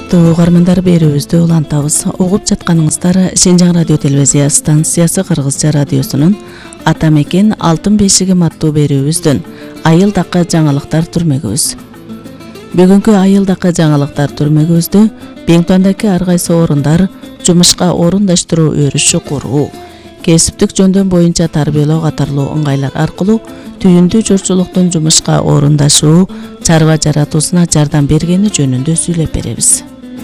Урматтуу угармандар, берүүбүздү улантабыз. Угуп жатканыңыздар Шинжаң радио телевизия станциясы Кыргызча радиосунун Ата мекен алтын бешигим аттуу берүүбүздөн айылдакы жаңылыктар түрмөгүбүз. Бүгүнкү айылдакы жаңылыктар түрмөгүбүздө Беңтуандагы ар кайсы орундар жумушка орундаштыруу өрүшү куруу, кесиптик жөндөм боюнча тарбиялоо катарлуу ыңгайлар аркылуу түйүндүү журтчулуктун жумушка орундашуу, чарба жаратуусуна жардам бергени жөнүндө сүйлөп беребиз.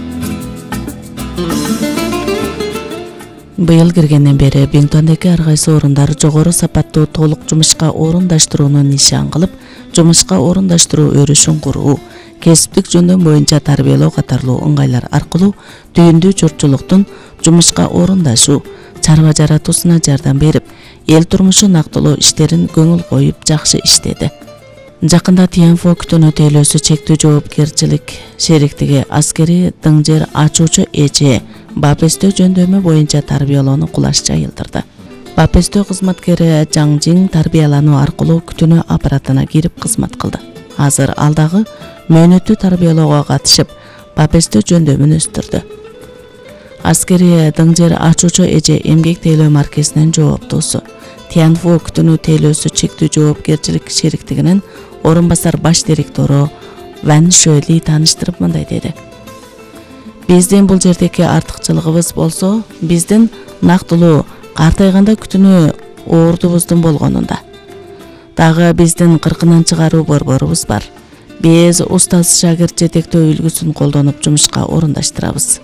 Быйыл киргенден бери Беңтуандагы ар кайсы орундар жогору сапаттуу толук жумушка орундаштырууну нишан кылып, жумушка орундаштыруу өрүшүн куруу, кесиптик жөндөм боюнча тарбиялоо катарлуу ыңгайлар аркылуу түйүндүү журтчулуктун жумушка орундашуу, чарба жаратуусуна жардам берип, эл турмушу нактылоо иштерин көңүл коюп жакшы иштеди. Жакында ТИАНФО күтүнүү тейлөөсү чектүү жоопкерчилик шериктиги аскери дың жер ачуучу эже БАПСТ жөндөмү боюнча тарбиялоону кулаш жайылдырды. БАПСТ кызматкери Жаң Жиң тарбиялануу аркылуу күтүнүү аппаратына кирип кызмат кылды. Азыр ал дагы мөөнөттүү тарбиялоого катышып, БАПСТ жөндөмүн өстүрдү. Аскери дың жер ачуучу эже эмгек тейлөө маркесинин жооптуусу. ТИАНФО күтүнүү тейлөөсү чектүү жоопкерчилик шериктигинин орун басар баш директору Ван Шөли тааныштырып мындай деди. Биздин бул жердеги артыкчылыгыбыз болсо, биздин нактылуу картайганда күтүнүү оордубуздун болгонунда. Дагы биздин кыркынан чыгаруу борборубуз бар. Биз устаз шагирт жетектөө үлгүсүн колдонуп жумушка орундаштырабыз.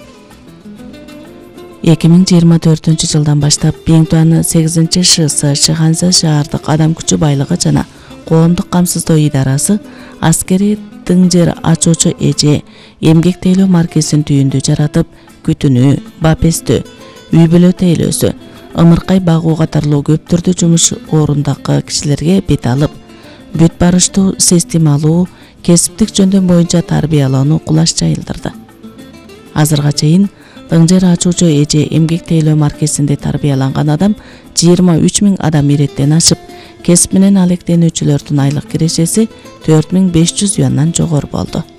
2024 жылдан баштап Беңтуан 8 ШС Шыханза шаардык адам күчү байлыгы жана коомдук камсыздоо идарасы аскери дың жер ачуучу эже эмгек тейлөө маркесин түйүндүү жаратып, күтүнүү, БАПСТ, үй бүлө тейлөөсү, ымыркай багуу катарлуу көп түрдүү жумуш орундагы кишилерге бет алып, бүт барыштуу систем алуу, кесиптик жөндөм боюнча тарбиялоону кулаш жайылдырды. Азырга чейин дың жер ачуучу эже эмгек тейлөө маркесинде тарбияланган адам 23 000 адам иреттен ашып, кесип менен алектенүүчүлөрдүн айлык кирешеси 4500 юандан жогору болду.